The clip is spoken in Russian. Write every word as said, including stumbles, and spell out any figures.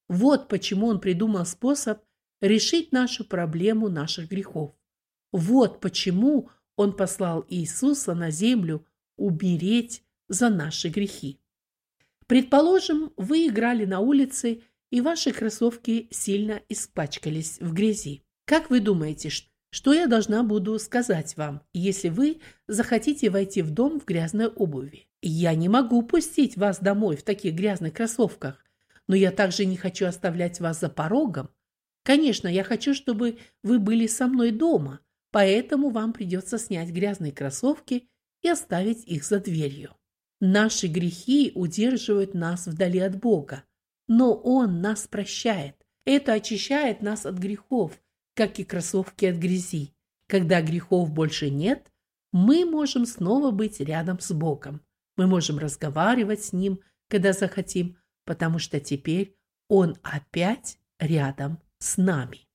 Вот почему Он придумал способ решить нашу проблему наших грехов. Вот почему Он послал Иисуса на землю умереть за наши грехи. Предположим, вы играли на улице, и ваши кроссовки сильно испачкались в грязи. Как вы думаете, что я должна буду сказать вам, если вы захотите войти в дом в грязной обуви? Я не могу пустить вас домой в таких грязных кроссовках, но я также не хочу оставлять вас за порогом. Конечно, я хочу, чтобы вы были со мной дома, поэтому вам придется снять грязные кроссовки и оставить их за дверью. Наши грехи удерживают нас вдали от Бога, но Он нас прощает. Это очищает нас от грехов, как и кроссовки от грязи. Когда грехов больше нет, мы можем снова быть рядом с Богом. Мы можем разговаривать с Ним, когда захотим, потому что теперь Он опять рядом с нами.